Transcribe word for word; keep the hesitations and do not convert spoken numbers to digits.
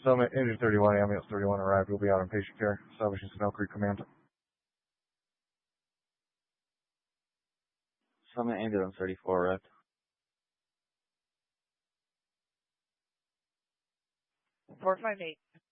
Summit, Engine thirty-one, Ambulance thirty-one arrived. We'll be out on patient care. Establishing Snow Creek Command. Summit, Ambulance thirty-four arrived. four five eight.